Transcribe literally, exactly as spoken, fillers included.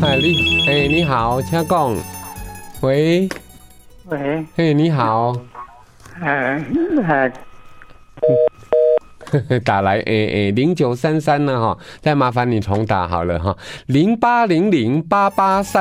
哎，你哎，你好，请讲。喂喂， 嘿，你好， 哎哎， 打来诶诶零九三三呢哈，再麻烦你重打好了哈，零八零零八八三。